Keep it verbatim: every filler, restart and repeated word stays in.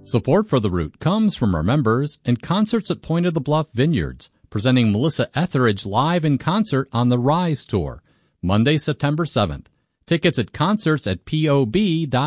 Support for The Root comes from our members and concerts at Point of the Bluff Vineyards, presenting Melissa Etheridge live in concert on the Rise Tour, Monday, September seventh. Tickets at concerts at P O B dot